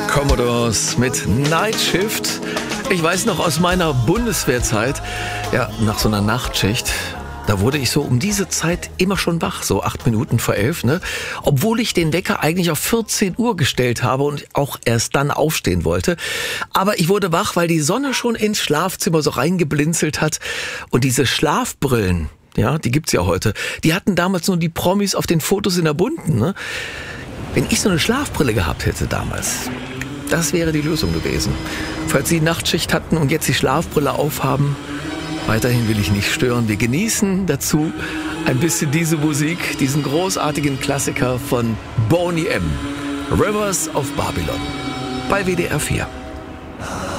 Commodores mit Night Shift. Ich weiß noch aus meiner Bundeswehrzeit, ja, nach so einer Nachtschicht, da wurde ich so um diese Zeit immer schon wach, so 8 Minuten vor 11, ne? Obwohl ich den Wecker eigentlich auf 14 Uhr gestellt habe und auch erst dann aufstehen wollte. Aber ich wurde wach, weil die Sonne schon ins Schlafzimmer so reingeblinzelt hat. Und diese Schlafbrillen, ja, die gibt's ja heute, die hatten damals nur die Promis auf den Fotos in der bunten, ne? Wenn ich so eine Schlafbrille gehabt hätte damals, das wäre die Lösung gewesen. Falls Sie Nachtschicht hatten und jetzt die Schlafbrille aufhaben, weiterhin will ich nicht stören. Wir genießen dazu ein bisschen diese Musik, diesen großartigen Klassiker von Boney M. Rivers of Babylon bei WDR 4.